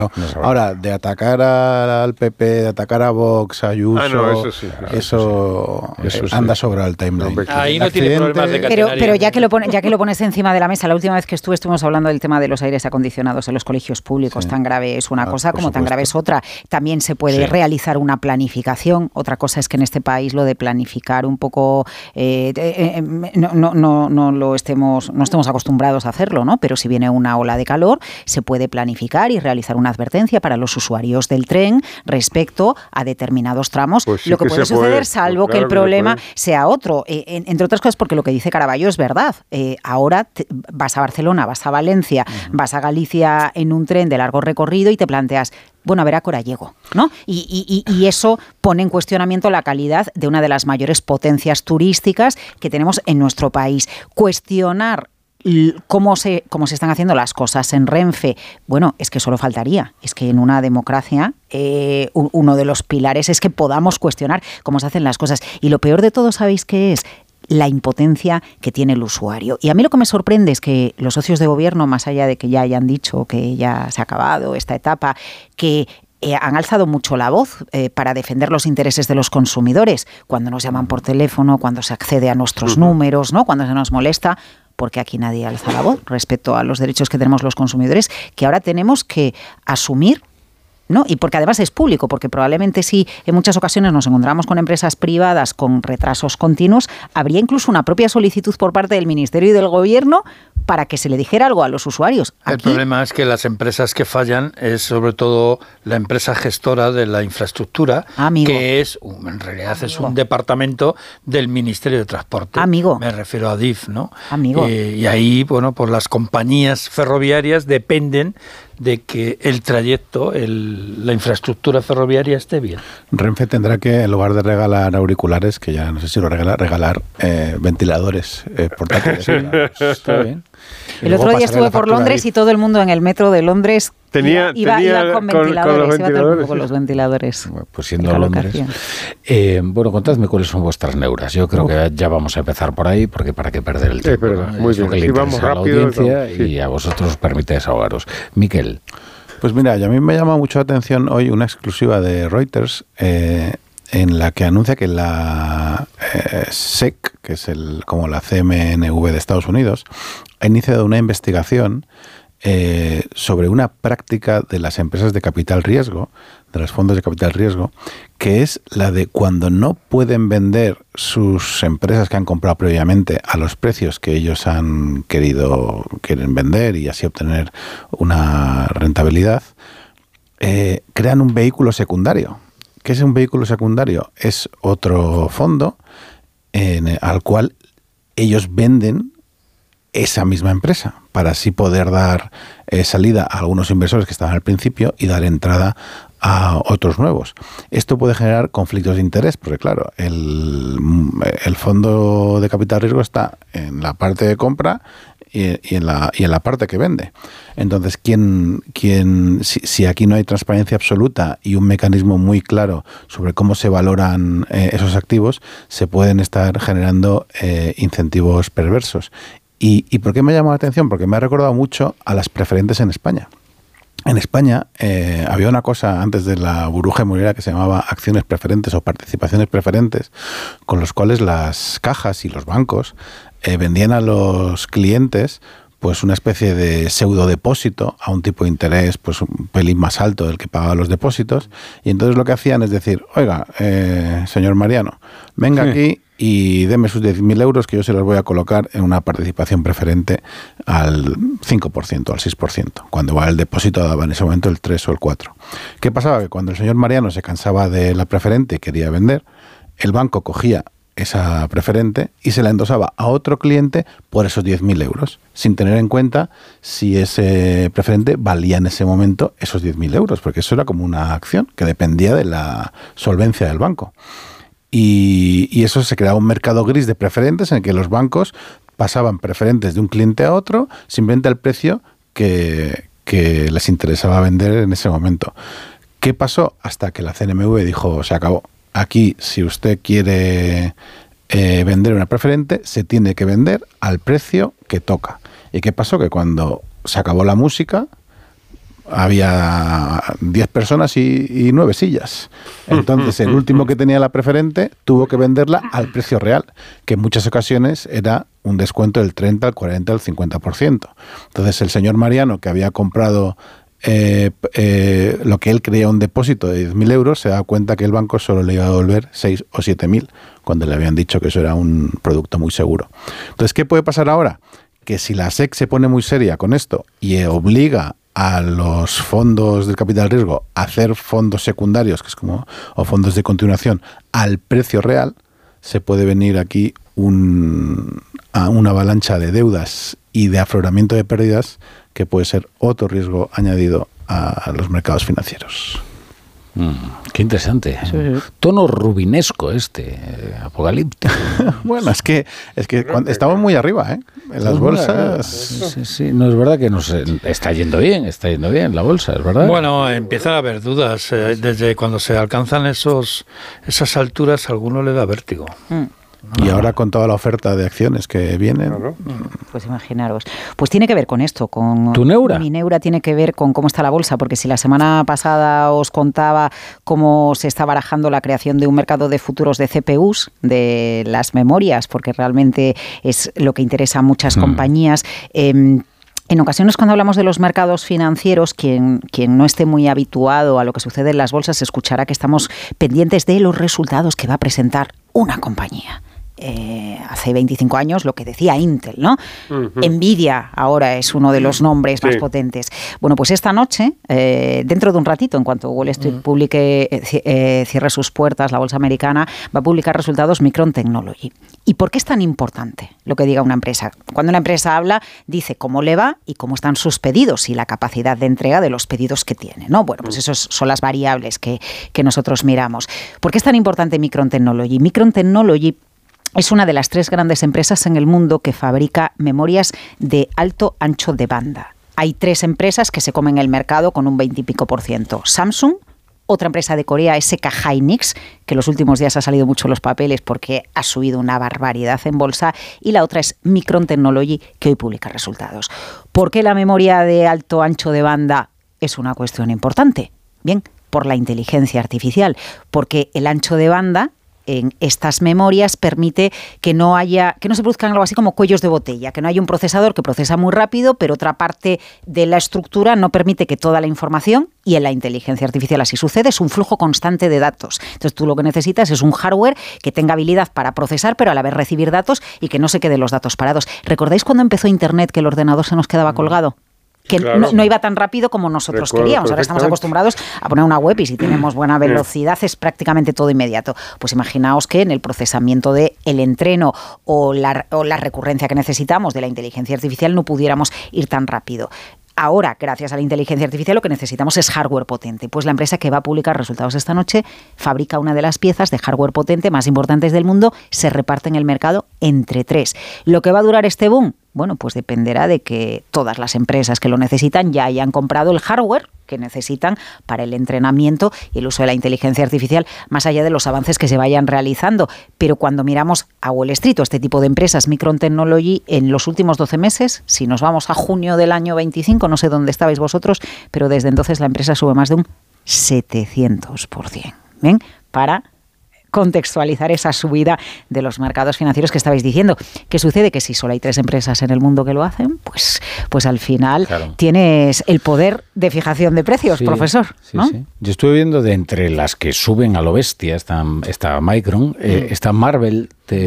Ahora, de atacar al PP, de atacar a Vox, a Ayuso, eso anda sobre el timeline. Ahí no tiene problemas de catenaria. Pero ya que lo pones encima de la mesa, la última vez que estuvimos hablando del tema de los aires acondicionados en los colegios públicos. Tan grave es una cosa como tan grave es otra. También se puede realizar una planificación. Otra cosa es que en este país lo de planificar un poco no estemos acostumbrados a hacerlo, ¿no? Pero si viene una ola de calor, se puede planificar y realizar una advertencia para los usuarios del tren respecto a determinados tramos. Pues sí, lo que puede suceder, salvo que el problema sea otro. Entre otras cosas, porque lo que dice Caraballo es verdad. Ahora vas a Barcelona, vas a Valencia, vas a Galicia en un tren de largo recorrido y te planteas, bueno, a ver a qué hora llego, ¿no? Y eso pone en cuestionamiento la calidad de una de las mayores potencias turísticas que tenemos en nuestro país. Cuestionar cómo se están haciendo las cosas en Renfe, bueno, es que solo faltaría. Es que en una democracia uno de los pilares es que podamos cuestionar cómo se hacen las cosas. Y lo peor de todo, ¿sabéis qué es? La impotencia que tiene el usuario. Y a mí lo que me sorprende es que los socios de gobierno, más allá de que ya hayan dicho que ya se ha acabado esta etapa, que han alzado mucho la voz para defender los intereses de los consumidores, cuando nos llaman por teléfono, cuando se accede a nuestros números, ¿no? Cuando se nos molesta, porque aquí nadie alza la voz respecto a los derechos que tenemos los consumidores, que ahora tenemos que asumir, ¿no? Y porque además es público, porque probablemente si en muchas ocasiones nos encontramos con empresas privadas con retrasos continuos, habría incluso una propia solicitud por parte del Ministerio y del Gobierno para que se le dijera algo a los usuarios. El problema es que las empresas que fallan es sobre todo la empresa gestora de la infraestructura, que en realidad es un departamento del Ministerio de Transporte. Me refiero a DIF, ¿no? Y ahí, bueno, pues las compañías ferroviarias dependen de que el trayecto, la infraestructura ferroviaria esté bien. Renfe tendrá que, en lugar de regalar auriculares, que ya no sé si lo regalar ventiladores portátiles. Está bien. El otro día estuve por Londres y todo el mundo en el metro de Londres iba con ventiladores, con los ventiladores. Pues siendo Londres. Bueno, contadme cuáles son vuestras neuras. Yo creo que ya vamos a empezar por ahí, porque para qué perder el tiempo. Muy bien, si vamos rápido, a la audiencia y a vosotros os permite desahogaros. Miquel. Pues mira, a mí me llama mucho la atención hoy una exclusiva de Reuters en la que anuncia que la SEC, que es como la CMNV de Estados Unidos, ha iniciado una investigación sobre una práctica de las empresas de capital riesgo, de los fondos de capital riesgo, que es la de cuando no pueden vender sus empresas que han comprado previamente a los precios que ellos quieren vender y así obtener una rentabilidad, crean un vehículo secundario. ¿Qué es un vehículo secundario? Es otro fondo al cual ellos venden esa misma empresa para así poder dar salida a algunos inversores que estaban al principio y dar entrada a otros nuevos. Esto puede generar conflictos de interés, porque claro, el fondo de capital riesgo está en la parte de compra y en la parte que vende. Entonces, si aquí no hay transparencia absoluta y un mecanismo muy claro sobre cómo se valoran esos activos, se pueden estar generando incentivos perversos. ¿Y por qué me ha llamado la atención? Porque me ha recordado mucho a las preferentes en España. En España había una cosa antes de la burbuja inmobiliaria que se llamaba acciones preferentes o participaciones preferentes, con los cuales las cajas y los bancos vendían a los clientes pues una especie de pseudo depósito a un tipo de interés pues un pelín más alto del que pagaba los depósitos, y entonces lo que hacían es decir, oiga, señor Mariano, venga aquí y deme sus 10.000 euros que yo se los voy a colocar en una participación preferente al 5%, al 6%, cuando el depósito daba en ese momento el 3 o el 4. ¿Qué pasaba? Que cuando el señor Mariano se cansaba de la preferente y quería vender, el banco cogía esa preferente y se la endosaba a otro cliente por esos 10.000 euros, sin tener en cuenta si ese preferente valía en ese momento esos 10.000 euros, porque eso era como una acción que dependía de la solvencia del banco. Y eso se creaba un mercado gris de preferentes en el que los bancos pasaban preferentes de un cliente a otro simplemente al precio que les interesaba vender en ese momento. ¿Qué pasó? Hasta que la CNMV dijo, se acabó. Aquí, si usted quiere vender una preferente, se tiene que vender al precio que toca. ¿Y qué pasó? Que cuando se acabó la música, había 10 personas y 9 sillas. Entonces, el último que tenía la preferente tuvo que venderla al precio real, que en muchas ocasiones era un descuento del 30, al 40, al 50%. Entonces, el señor Mariano, que había comprado lo que él creía un depósito de 10.000 euros, se da cuenta que el banco solo le iba a devolver 6 o 7.000, cuando le habían dicho que eso era un producto muy seguro. Entonces, ¿qué puede pasar ahora? Que si la SEC se pone muy seria con esto y obliga a los fondos del capital riesgo a hacer fondos secundarios, que es como, o fondos de continuación, al precio real, se puede venir aquí a una avalancha de deudas y de afloramiento de pérdidas que puede ser otro riesgo añadido a los mercados financieros. Qué interesante. Sí. Tono rubinesco apocalíptico. Bueno, es que estamos muy arriba, en las bolsas. Sí. No, es verdad que nos está yendo bien la bolsa, es verdad. Bueno, empiezan a haber dudas. Desde cuando se alcanzan esas alturas, a alguno le da vértigo. Y ahora con toda la oferta de acciones que vienen. Pues imaginaros. Pues tiene que ver con esto, con ¿Tu neura? Mi neura tiene que ver con cómo está la bolsa, porque si la semana pasada os contaba cómo se está barajando la creación de un mercado de futuros de CPUs, de las memorias, porque realmente es lo que interesa a muchas compañías. En ocasiones, cuando hablamos de los mercados financieros, quien no esté muy habituado a lo que sucede en las bolsas escuchará que estamos pendientes de los resultados que va a presentar una compañía. Hace 25 años lo que decía Intel, ¿no? Nvidia ahora es uno de los nombres más potentes. Bueno, pues esta noche, dentro de un ratito, en cuanto Wall Street cierre sus puertas, la bolsa americana va a publicar resultados Micron Technology. ¿Y por qué es tan importante lo que diga una empresa? Cuando una empresa habla, dice cómo le va y cómo están sus pedidos y la capacidad de entrega de los pedidos que tiene, ¿no? Bueno, pues esas son las variables que nosotros miramos. ¿Por qué es tan importante Micron Technology? Micron Technology es una de las 3 grandes empresas en el mundo que fabrica memorias de alto ancho de banda. Hay 3 empresas que se comen el mercado con un 20 y pico %. Samsung, otra empresa de Corea, SK Hynix, que en los últimos días ha salido mucho en los papeles porque ha subido una barbaridad en bolsa, y la otra es Micron Technology, que hoy publica resultados. ¿Por qué la memoria de alto ancho de banda es una cuestión importante? Bien, por la inteligencia artificial, porque el ancho de banda en estas memorias permite que no se produzcan algo así como cuellos de botella, que no haya un procesador que procesa muy rápido, pero otra parte de la estructura no permite que toda la información, y en la inteligencia artificial así sucede, es un flujo constante de datos. Entonces tú lo que necesitas es un hardware que tenga habilidad para procesar, pero a la vez recibir datos y que no se queden los datos parados. ¿Recordáis cuando empezó Internet que el ordenador se nos quedaba colgado? Que claro, no iba tan rápido como nosotros queríamos. Ahora estamos acostumbrados a poner una web y si tenemos buena velocidad es prácticamente todo inmediato. Pues imaginaos que en el procesamiento del entreno o la recurrencia que necesitamos de la inteligencia artificial no pudiéramos ir tan rápido. Ahora, gracias a la inteligencia artificial, lo que necesitamos es hardware potente. Pues la empresa que va a publicar resultados esta noche fabrica una de las piezas de hardware potente más importantes del mundo, se reparte en el mercado entre 3. ¿Lo que va a durar este boom? Bueno, pues dependerá de que todas las empresas que lo necesitan ya hayan comprado el hardware que necesitan para el entrenamiento y el uso de la inteligencia artificial, más allá de los avances que se vayan realizando. Pero cuando miramos a Wall Street o este tipo de empresas, Micron Technology, en los últimos 12 meses, si nos vamos a junio del año 25, no sé dónde estabais vosotros, pero desde entonces la empresa sube más de un 700%. ¿Bien? Para contextualizar esa subida de los mercados financieros que estabais diciendo. ¿Qué sucede? Que si solo hay 3 empresas en el mundo que lo hacen, pues al final tienes el poder de fijación de precios, profesor, ¿no? Sí. Yo estuve viendo de entre las que suben a lo bestia, está Micron, está Marvell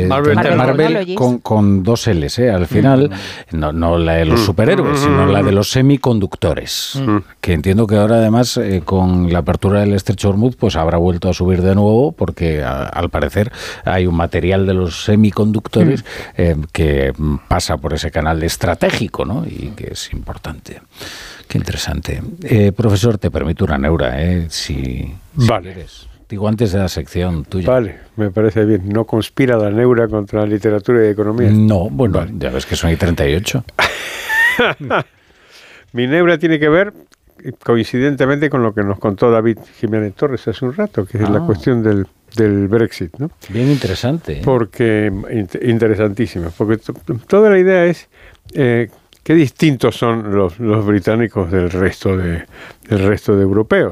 con 2 L's, al final, no la de los superhéroes, sino la de los semiconductores, que entiendo que ahora además con la apertura del estrecho Hormuz pues habrá vuelto a subir de nuevo porque al parecer hay un material de los semiconductores que pasa por ese canal estratégico, ¿no? Y que es importante. Qué interesante. Profesor, te permito una neura, si quieres. Digo, antes de la sección tuya. Vale, me parece bien. ¿No conspira la neura contra la literatura y economía? No, bueno, ya ves que son y 38. Mi neura tiene que ver, coincidentemente, con lo que nos contó David Jiménez Torres hace un rato, que es la cuestión del Brexit, ¿no? Bien interesante. Porque, interesantísimo, porque toda la idea es qué distintos son los británicos del resto de europeos.